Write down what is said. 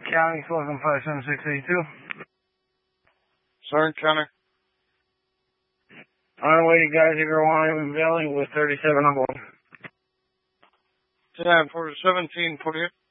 County, welcome 57682. Southern County. On our way to Geyser, Wyoming Valley with 37 on board. 10 for 1748.